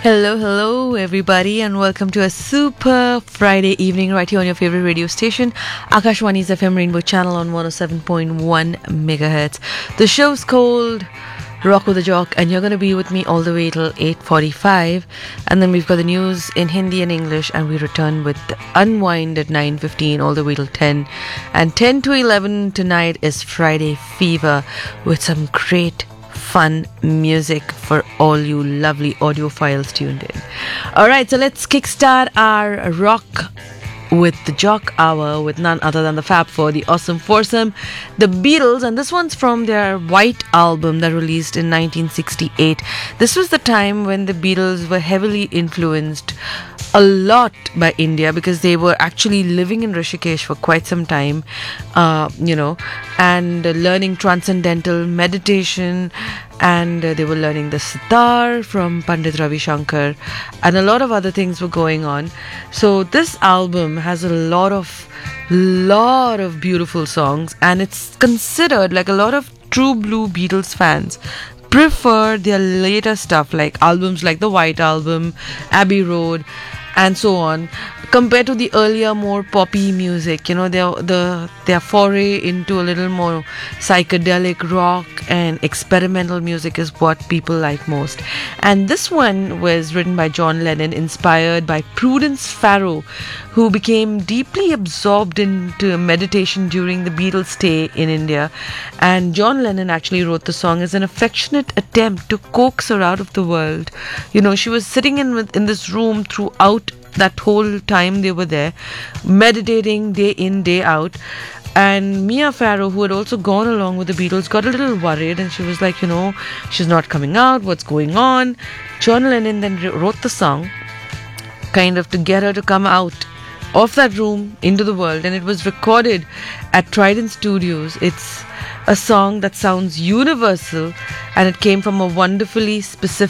Hello, everybody, and welcome to a super Friday evening right here on your favorite radio station, Akashwani's FM Rainbow Channel on 107.1 megahertz. The show's called Rock with the Jock, and you're going to be with me all the way till 8:45, and then we've got the news in Hindi and English, and we return with the Unwind at 9:15 all the way till 10, and 10 to 11 tonight is Friday Fever with some great fun music for all you lovely audiophiles tuned in. Alright, so let's kickstart our Rock with the Jock Hour with none other than the Fab Four, the Awesome Foursome, the Beatles, and this one's from their White album that released in 1968. This was the time when the Beatles were heavily influenced a lot by India because they were actually living in Rishikesh for quite some time, and learning transcendental meditation, and they were learning the sitar from Pandit Ravi Shankar, and a lot of other things were going on. So this album has a lot of beautiful songs, and it's considered like a lot of true blue Beatles fans prefer their later stuff, like albums like the White Album, Abbey Road, and so on, compared to the earlier, more poppy music. You know, their foray into a little more psychedelic rock and experimental music is what people like most. And this one was written by John Lennon, inspired by Prudence Farrow, who became deeply absorbed into meditation during the Beatles' stay in India. And John Lennon actually wrote the song as an affectionate attempt to coax her out of the world. You know, she was sitting in this room throughout that whole time they were there, meditating day in, day out. And Mia Farrow, who had also gone along with the Beatles, got a little worried, and she was like, she's not coming out, what's going on? John Lennon then wrote the song kind of to get her to come out of that room into the world, and it was recorded at Trident Studios. It's a song that sounds universal, and it came from a wonderfully specific